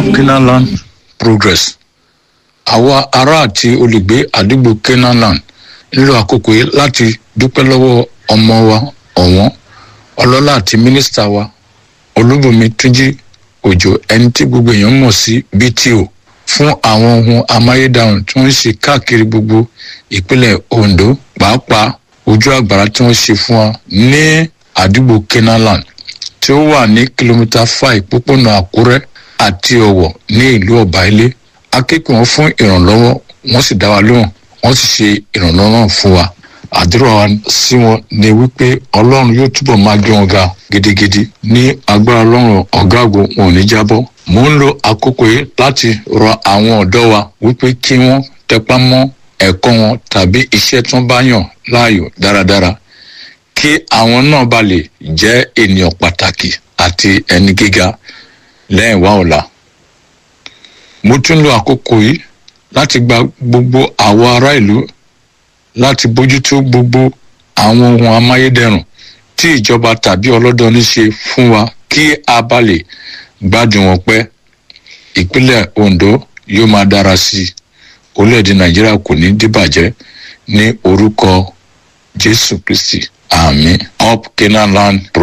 Up Canaan Land Progress. Àwa ará àti olùgbé àdúgbò Canaan Land nílò àkókò yìí láti dúpẹ́ lọ́wọ́ ọmọ wa ọ̀wọ́n ọlọ́lá àti mínísítà wa Olúbùnmi Túnjí Òjó, ẹni tí gbogbo èèyàn mọ̀ sí BTO, fún àwọn ohun amáyédẹrùn tí wọ́n ń ṣe káàkiri gbogbo ìpínlẹ̀ Ondo, pàápàá ojú àgbàrá tí wọ́n ṣe fún wa ní àdúgbò Canaan Land tí ó wà ní kìlómítà 5 pópónà Àkúrẹ́ àti Ọ̀wọ̀ ní ìlú Ọ̀báilé. Akẹ́kọ̀ọ́ wọn fún ìrànlọ́wọ́, wọ́n sì dá wa lóhùn, wọ́n sì ṣe ìrànlọ́wọ́ fún wa. Àdúrà wa sí wọn ni wípé Ọlọ́run yóò túbọ̀ máa gbé wọn ga gidigidi ní agbára Ọlọ́run ọ̀gá àgbò wọn ò ní jábọ́. Mò ń lo àkókò yìí láti rọ àwọn ọ̀dọ́ wa wípé kí wọ́n tẹpá mọ́ ẹ̀kọ́ wọn tàbí iṣẹ́ tí wọ́n bá yàn láàyò dáradára, kí àwọn náà bá lè jẹ́ ènìyàn pàtàkì àti ẹni gíga lẹ́yìn wá ọ̀la. Mo tún lo àkókò yìí láti gba gbogbo àwọn ará ìlú láti bójútó gbogbo àwọn ohun amáyédẹrùn tí ìjọba tàbí ọlọ́dọọní ṣe fún wa kí a bá lè gbádùn wọn pẹ́. Ìpínlẹ̀ Ondo yóò máa dára sí i. Orílẹ̀-èdè Nàìjíríà kò ní dìbàjẹ́ ní orúkọ Jésù Kristi. Àmín. Up Canaan Land.